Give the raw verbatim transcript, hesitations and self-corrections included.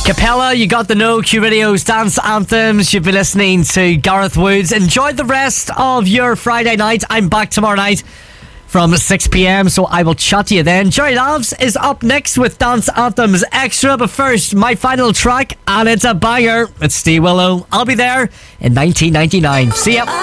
Capella, you got the No Q Radio's dance anthems. You've been listening to Gareth Woods. Enjoy the rest of your Friday night. I'm back tomorrow night from six p.m, so I will chat to you then. Jerry Lavs is up next with Dance Anthems Extra, but first, my final track, and it's a banger. It's Steve Willow. I'll be there in nineteen ninety-nine. See ya.